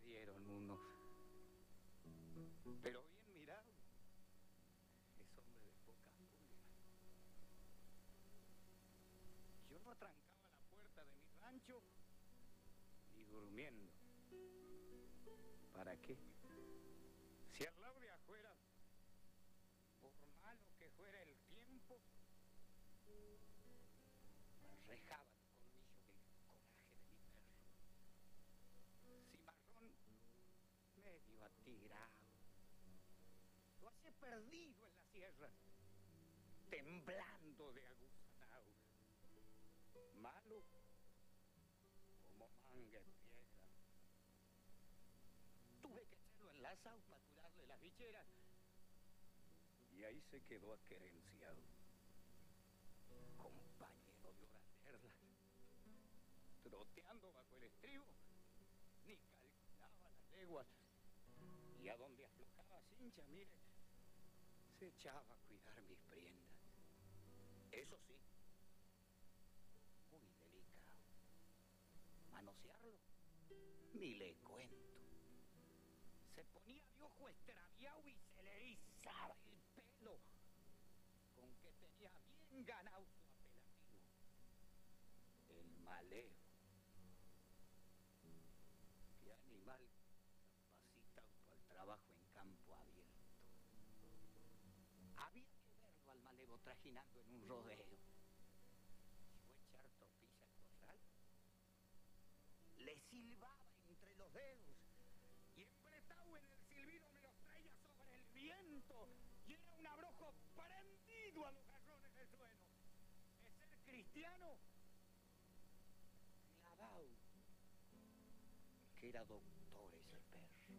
dieron uno. Pero bien mirado, es hombre de pocas pulgas. Yo no atrancaba la puerta de mi rancho ni durmiendo. ¿Para qué? Si al lado de afuera, por malo que fuera el tiempo, me rejaba el colmillo del coraje de mi perro. Cimarrón medio atirado, lo hallé perdido en la sierra, temblando de aguzanao. Malo como manga vieja. Tuve que echarlo en la sau para curarle las bicheras. Y ahí se quedó aquerenciado. Compañero de horas verdes, troteando bajo el estribo, ni calculaba las leguas. Y a donde aflojaba cincha, mire, se echaba a cuidar mis prendas. Eso sí, muy delicado. Manosearlo, ni le cuento. Se ponía de ojo extraviado y se le erizaba el pelo, con que tenía bien ganado su apelativo, el maleo. Qué animal capacitado para el trabajo en campo abierto. Había que verlo al malevo trajinando en un rodeo. Fue echar tropilla al corral. Le silbaba entre los dedos y empretado en el silbido me los traía sobre el viento y era un abrojo prendido a los garrones del suelo. De ser cristiano, clavado, que era doctor ese perro.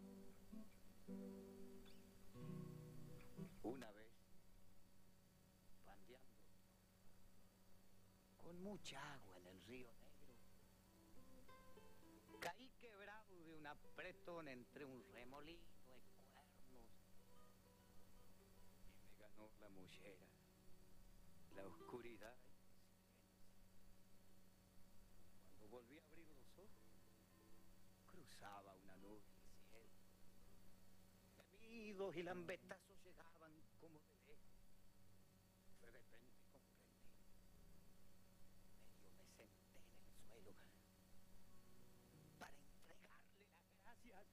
Una vez, pandeando, con mucha agua en el río Negro, caí quebrado de un apretón entre un remolino de cuernos y me ganó la mollera, la oscuridad y el silencio. Cuando volví a abrir los ojos, cruzaba una nube del cielo. Gemidos y lambetazos llegaban como de lejos. De repente comprendí. Medio me senté en el suelo para entregarle las gracias.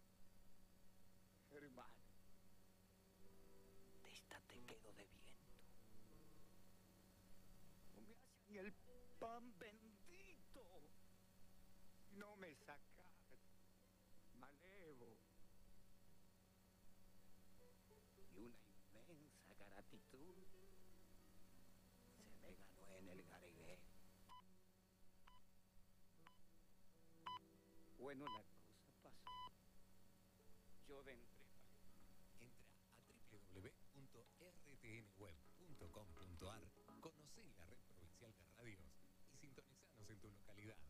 Hermano, de esta te quedo debiendo. No me hace ni el pan bendito. No me sacas, malevo. Y una inmensa gratitud se me ganó en el gariguero. Bueno, la cosa pasó. Yo de entre... Entra a www.rtnweb.com.ar, conocé la red provincial de radios y sintonizanos en tu localidad.